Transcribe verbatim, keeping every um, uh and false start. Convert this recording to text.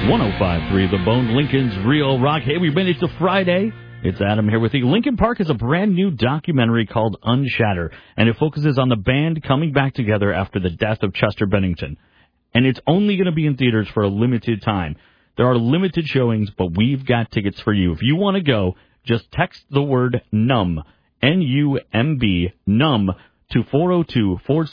one oh five point three The Bone, Lincoln's Real Rock. Hey, we've been, it's a Friday. It's Adam here with you. Linkin Park is a brand new documentary called Unshatter, and it focuses on the band coming back together after the death of Chester Bennington. And it's only going to be in theaters for a limited time. There are limited showings, but we've got tickets for you. If you want to go, just text the word NUMB, N U M B, NUMB, to four oh two, four